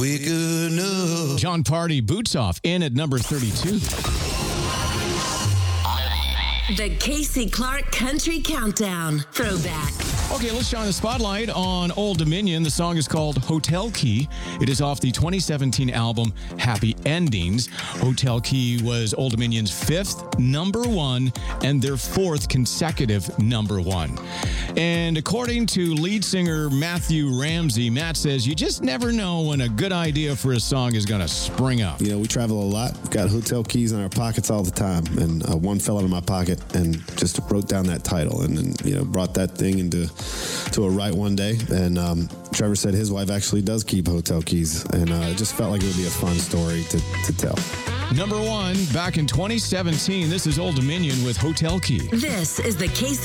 Waking up. John Party, Boots Off, in at number 32. The Casey Clark Country Countdown Throwback. Okay, let's shine the spotlight on Old Dominion. The song is called Hotel Key. It is off the 2017 album Happy Endings. Hotel Key was Old Dominion's fifth number one and their fourth consecutive number one. And according to lead singer Matthew Ramsey, Matt says, you just never know when a good idea for a song is going to spring up. You know, we travel a lot. We've got hotel keys in our pockets all the time. And one fell out of my pocket and just wrote down that title and then, you know, brought that thing into a right one day. And Trevor said his wife actually does keep hotel keys. And it just felt like it would be a fun story to tell. Number one, back in 2017, this is Old Dominion with Hotel Key. This is the Casey